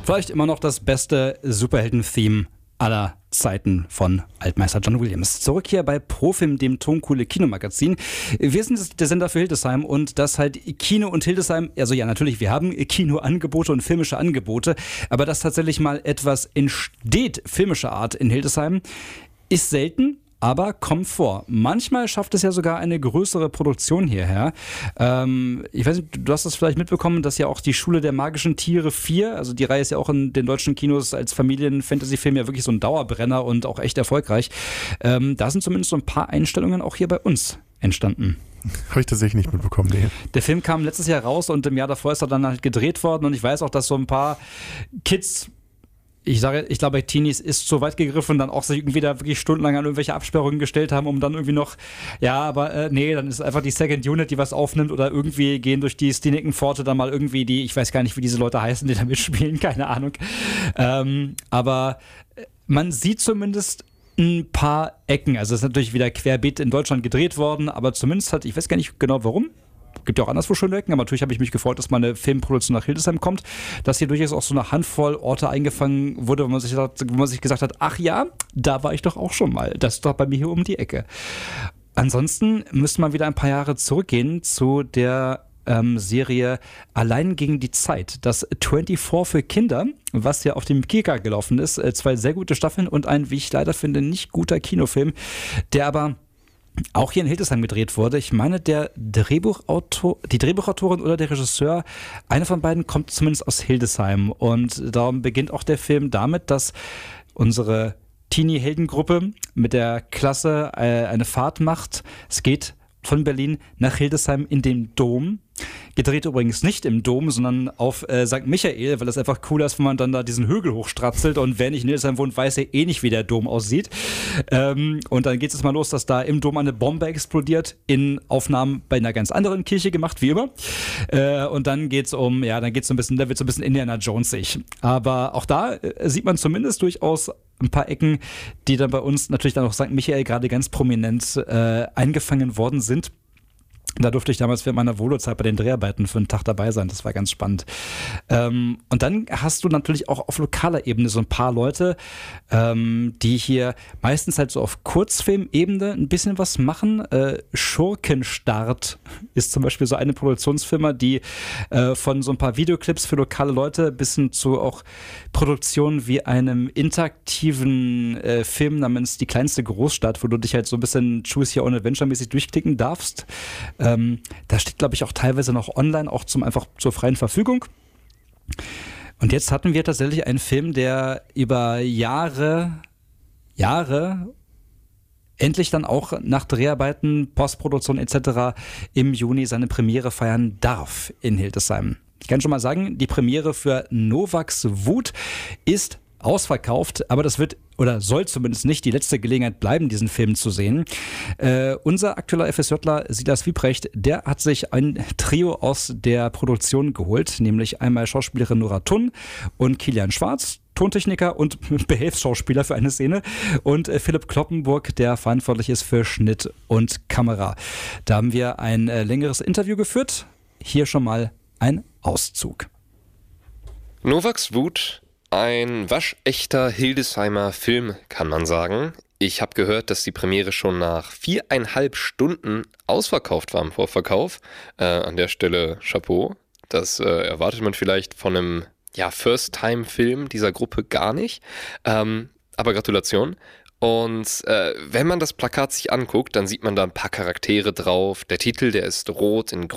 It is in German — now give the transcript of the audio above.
Vielleicht immer noch das beste Superhelden-Theme aller Zeiten von Altmeister John Williams. Zurück hier bei Profilm, dem Toncoole Kinomagazin. Wir sind der Sender für Hildesheim und das halt Kino und Hildesheim, also ja natürlich, wir haben Kinoangebote und filmische Angebote, aber dass tatsächlich mal etwas entsteht, filmischer Art in Hildesheim, ist selten. Aber kommt vor. Manchmal schafft es ja sogar eine größere Produktion hierher. Ich weiß nicht, du hast das vielleicht mitbekommen, dass ja auch die Schule der magischen Tiere 4, also die Reihe ist ja auch in den deutschen Kinos als Familien-Fantasy-Film ja wirklich so ein Dauerbrenner und auch echt erfolgreich. Da sind zumindest so ein paar Einstellungen auch hier bei uns entstanden. Habe ich tatsächlich nicht mitbekommen, nee. Der Film kam letztes Jahr raus und im Jahr davor ist er dann halt gedreht worden und ich weiß auch, dass so ein paar Kids... Ich glaube, bei Teenies ist so weit gegriffen, dann auch sich irgendwie da wirklich stundenlang an irgendwelche Absperrungen gestellt haben, um dann irgendwie noch, nee, dann ist einfach die Second Unit, die was aufnimmt oder irgendwie gehen durch die Stienikenpforte dann mal irgendwie ich weiß gar nicht, wie diese Leute heißen, die da mitspielen, keine Ahnung. Aber man sieht zumindest ein paar Ecken, also es ist natürlich wieder querbeet in Deutschland gedreht worden, aber zumindest ich weiß gar nicht genau warum, gibt ja auch anderswo schöne Ecken, aber natürlich habe ich mich gefreut, dass mal eine Filmproduktion nach Hildesheim kommt, dass hier durchaus auch so eine Handvoll Orte eingefangen wurde, wo man sich gesagt hat, ach ja, da war ich doch auch schon mal, das ist doch bei mir hier um die Ecke. Ansonsten müsste man wieder ein paar Jahre zurückgehen zu der Serie Allein gegen die Zeit, das 24 für Kinder, was ja auf dem Kika gelaufen ist, 2 sehr gute Staffeln und ein, wie ich leider finde, nicht guter Kinofilm, der aber auch hier in Hildesheim gedreht wurde. Ich meine, die Drehbuchautorin oder der Regisseur, einer von beiden kommt zumindest aus Hildesheim. Und darum beginnt auch der Film damit, dass unsere Teenie-Heldengruppe mit der Klasse eine Fahrt macht. Es geht von Berlin nach Hildesheim in den Dom. Gedreht übrigens nicht im Dom, sondern auf St. Michael, weil das einfach cooler ist, wenn man dann da diesen Hügel hochstratzelt und wer nicht in Hildesheim wohnt, weiß ja eh nicht, wie der Dom aussieht. Und dann geht es mal los, dass da im Dom eine Bombe explodiert, in Aufnahmen bei einer ganz anderen Kirche gemacht, wie immer. Und dann geht's da wird so ein bisschen Indiana Jonesig. Aber auch da sieht man zumindest durchaus ein paar Ecken, die dann bei uns natürlich dann auch St. Michael gerade ganz prominent eingefangen worden sind. Da durfte ich damals während meiner Volozeit bei den Dreharbeiten für einen Tag dabei sein. Das war ganz spannend. Und dann hast du natürlich auch auf lokaler Ebene so ein paar Leute, die hier meistens halt so auf Kurzfilmebene ein bisschen was machen. Schurkenstart ist zum Beispiel so eine Produktionsfirma, die von so ein paar Videoclips für lokale Leute bis hin zu auch Produktionen wie einem interaktiven Film namens Die kleinste Großstadt, wo du dich halt so ein bisschen Choose Your Own Adventure mäßig durchklicken darfst. Da steht, glaube ich, auch teilweise noch online, auch einfach zur freien Verfügung. Und jetzt hatten wir tatsächlich einen Film, der über Jahre endlich dann auch nach Dreharbeiten, Postproduktion etc. im Juni seine Premiere feiern darf in Hildesheim. Ich kann schon mal sagen, die Premiere für Novax Wut ist ausverkauft, aber das soll zumindest nicht die letzte Gelegenheit bleiben, diesen Film zu sehen. Unser aktueller FSJler Silas Wiebrecht, der hat sich ein Trio aus der Produktion geholt, nämlich einmal Schauspielerin Nora Thun und Kilian Schwarz, Tontechniker und Behelfsschauspieler für eine Szene und Philipp Kloppenburg, der verantwortlich ist für Schnitt und Kamera. Da haben wir ein längeres Interview geführt. Hier schon mal ein Auszug. Novax Wut, ein waschechter Hildesheimer Film, kann man sagen. Ich habe gehört, dass die Premiere schon nach 4,5 Stunden ausverkauft war im Vorverkauf. An der Stelle Chapeau. Das erwartet man vielleicht von einem First-Time-Film dieser Gruppe gar nicht. Aber Gratulation. Und wenn man das Plakat sich anguckt, dann sieht man da ein paar Charaktere drauf. Der Titel, der ist rot in